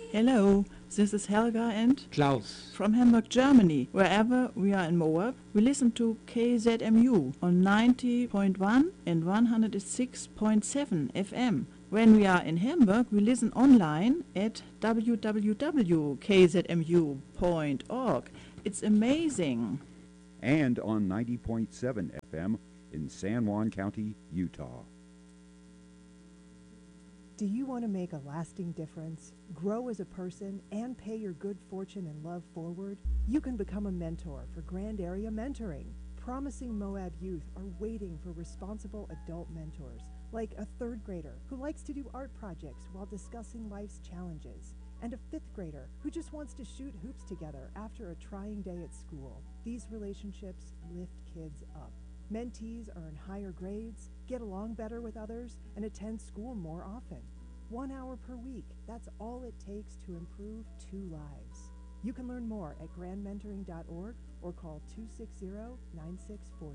Hello, this is Helga and Klaus. from Hamburg, Germany. Wherever we are in Moab, we listen to KZMU on 90.1 and 106.7 FM. When we are in Hamburg, we listen online at www.kzmu.org. It's amazing. And on 90.7 FM in San Juan County, Utah. Do you want to make a lasting difference, grow as a person, and pay your good fortune and love forward? You can become a mentor for Grand Area Mentoring. Promising Moab youth are waiting for responsible adult mentors, like a third grader who likes to do art projects while discussing life's challenges, and a fifth grader who just wants to shoot hoops together after a trying day at school. These relationships lift kids up. Mentees earn higher grades, get along better with others, and attend school more often. 1 hour per week, that's all it takes to improve 2 lives. You can learn more at grandmentoring.org or call 260-9643.